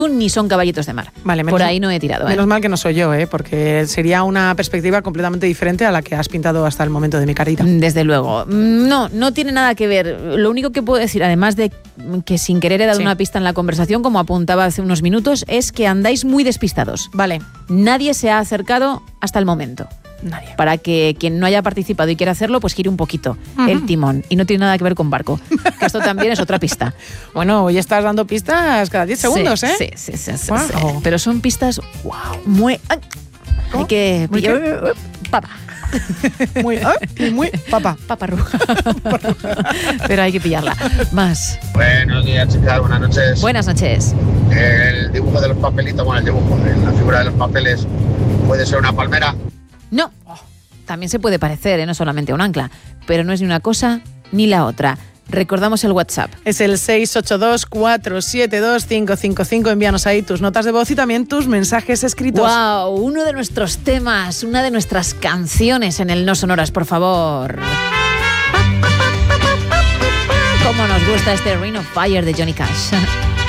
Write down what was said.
ni son caballitos de mar. Vale, por ahí no he tirado. Menos mal que no soy yo, porque sería una perspectiva completamente diferente a la que has pintado hasta el momento de mi carita. Desde luego. No tiene nada que ver. Lo único que puedo decir, además de que sin querer he dado una pista en la conversación, como apuntaba hace unos minutos, es que andáis muy despistados. Vale. Nadie se ha acercado hasta el momento. Nadie. Para que quien no haya participado y quiera hacerlo, pues gire un poquito el timón. Y no tiene nada que ver con barco. Que esto también es otra pista. Bueno, hoy estás dando pistas cada 10 segundos, ¿eh? Sí. Wow. Pero son pistas muy... Hay que... Papa. muy papa. Paparruja. Pero hay que pillarla. Más. Buenos días, chicas. Buenas noches. Buenas noches. El dibujo de los papelitos, la figura de los papeles, ¿puede ser una palmera? No. También se puede parecer, no solamente a un ancla. Pero no es ni una cosa ni la otra. Recordamos el WhatsApp. Es el 682-472-555. Envíanos ahí tus notas de voz y también tus mensajes escritos. ¡Wow! Uno de nuestros temas, una de nuestras canciones en el No Sonoras, por favor. ¿Cómo nos gusta este Ring of Fire de Johnny Cash?